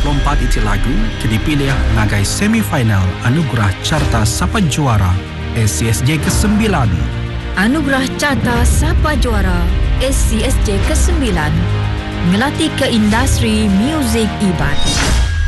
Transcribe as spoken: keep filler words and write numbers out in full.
keempat iti lagu dipilih ngagai semifinal Anugerah Carta Sapa Juara S C S J kesembilan. Anugerah Carta Sapa Juara S C S J kesembilan ngelatih ke industri muzik Iban.